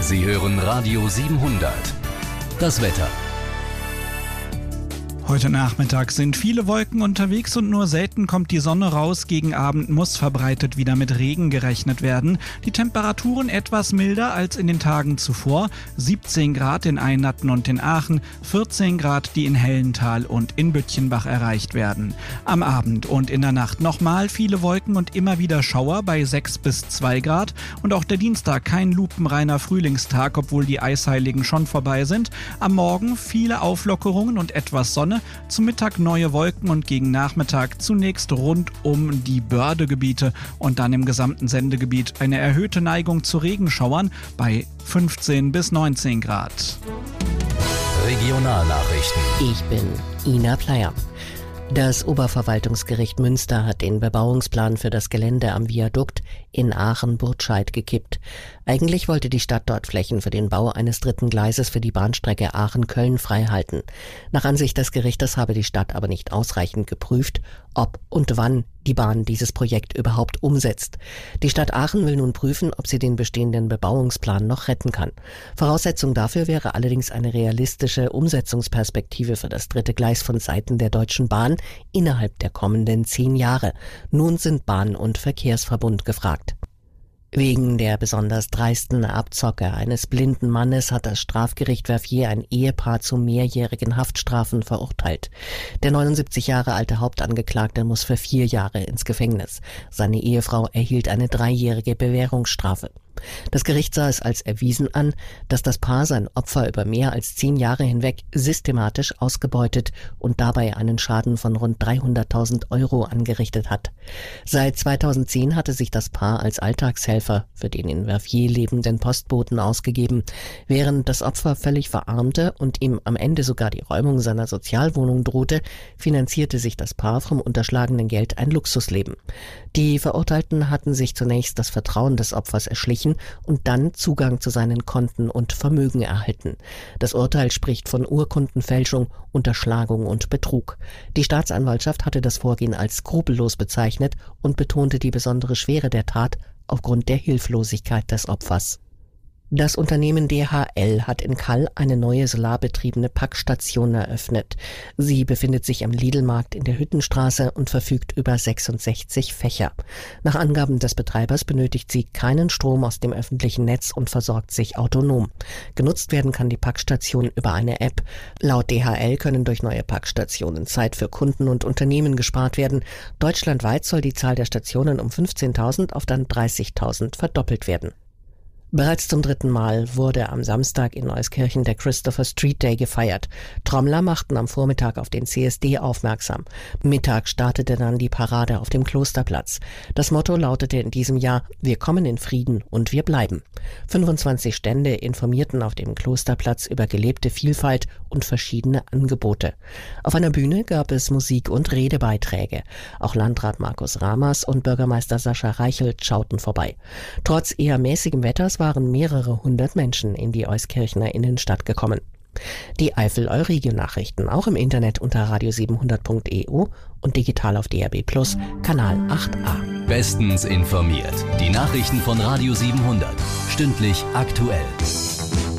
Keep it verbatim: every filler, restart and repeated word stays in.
Sie hören Radio siebenhundert. Das Wetter. Heute Nachmittag sind viele Wolken unterwegs und nur selten kommt die Sonne raus. Gegen Abend muss verbreitet wieder mit Regen gerechnet werden. Die Temperaturen etwas milder als in den Tagen zuvor. siebzehn Grad in Eynatten und in Aachen, vierzehn Grad, die in Hellental und in Bütchenbach erreicht werden. Am Abend und in der Nacht nochmal viele Wolken und immer wieder Schauer bei sechs bis zwei Grad. Und auch der Dienstag kein lupenreiner Frühlingstag, obwohl die Eisheiligen schon vorbei sind. Am Morgen viele Auflockerungen und etwas Sonne. Zum Mittag neue Wolken und gegen Nachmittag zunächst rund um die Bördegebiete und dann im gesamten Sendegebiet eine erhöhte Neigung zu Regenschauern bei fünfzehn bis neunzehn Grad. Regionalnachrichten. Ich bin Ina Pleyer. Das Oberverwaltungsgericht Münster hat den Bebauungsplan für das Gelände am Viadukt in Aachen-Burtscheid gekippt. Eigentlich wollte die Stadt dort Flächen für den Bau eines dritten Gleises für die Bahnstrecke Aachen-Köln freihalten. Nach Ansicht des Gerichtes habe die Stadt aber nicht ausreichend geprüft, ob und wann die Bahn dieses Projekt überhaupt umsetzt. Die Stadt Aachen will nun prüfen, ob sie den bestehenden Bebauungsplan noch retten kann. Voraussetzung dafür wäre allerdings eine realistische Umsetzungsperspektive für das dritte Gleis von Seiten der Deutschen Bahn innerhalb der kommenden zehn Jahre. Nun sind Bahn- und Verkehrsverbund gefragt. Wegen der besonders dreisten Abzocke eines blinden Mannes hat das Strafgericht Verviers ein Ehepaar zu mehrjährigen Haftstrafen verurteilt. Der neunundsiebzig Jahre alte Hauptangeklagte muss für vier Jahre ins Gefängnis. Seine Ehefrau erhielt eine dreijährige Bewährungsstrafe. Das Gericht sah es als erwiesen an, dass das Paar sein Opfer über mehr als zehn Jahre hinweg systematisch ausgebeutet und dabei einen Schaden von rund dreihunderttausend Euro angerichtet hat. Seit zweitausendzehn hatte sich das Paar als Alltagshelfer für den in Verviers lebenden Postboten ausgegeben. Während das Opfer völlig verarmte und ihm am Ende sogar die Räumung seiner Sozialwohnung drohte, finanzierte sich das Paar vom unterschlagenen Geld ein Luxusleben. Die Verurteilten hatten sich zunächst das Vertrauen des Opfers erschlichen und dann Zugang zu seinen Konten und Vermögen erhalten. Das Urteil spricht von Urkundenfälschung, Unterschlagung und Betrug. Die Staatsanwaltschaft hatte das Vorgehen als skrupellos bezeichnet und betonte die besondere Schwere der Tat aufgrund der Hilflosigkeit des Opfers. Das Unternehmen D H L hat in Kall eine neue solarbetriebene Packstation eröffnet. Sie befindet sich am Lidl-Markt in der Hüttenstraße und verfügt über sechsundsechzig Fächer. Nach Angaben des Betreibers benötigt sie keinen Strom aus dem öffentlichen Netz und versorgt sich autonom. Genutzt werden kann die Packstation über eine App. Laut D H L können durch neue Packstationen Zeit für Kunden und Unternehmen gespart werden. Deutschlandweit soll die Zahl der Stationen um fünfzehntausend auf dann dreißigtausend verdoppelt werden. Bereits zum dritten Mal wurde am Samstag in Euskirchen der Christopher Street Day gefeiert. Trommler machten am Vormittag auf den C S D aufmerksam. Mittag startete dann die Parade auf dem Klosterplatz. Das Motto lautete in diesem Jahr: Wir kommen in Frieden und wir bleiben. fünfundzwanzig Stände informierten auf dem Klosterplatz über gelebte Vielfalt und verschiedene Angebote. Auf einer Bühne gab es Musik- und Redebeiträge. Auch Landrat Markus Ramers und Bürgermeister Sascha Reichelt schauten vorbei. Trotz eher mäßigem Wetters waren mehrere hundert Menschen in die Euskirchener Innenstadt gekommen. Die Eifel-Euregio-Nachrichten auch im Internet unter radio siebenhundert punkt e u und digital auf D R B Plus, Kanal acht a. Bestens informiert. Die Nachrichten von Radio siebenhundert. Stündlich aktuell.